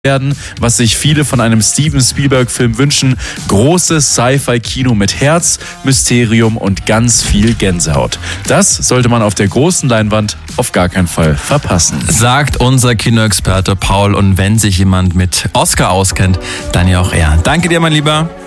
werden, was sich viele von einem Steven Spielberg-Film wünschen. Großes Sci-Fi-Kino mit Herz, Mysterium und ganz viel Gänsehaut. Das sollte man auf der großen Leinwand auf gar keinen Fall verpassen. Sagt unser Kinoexperte Paul. Und wenn sich jemand mit Oscar auskennt, dann ja auch er. Danke dir, mein Lieber.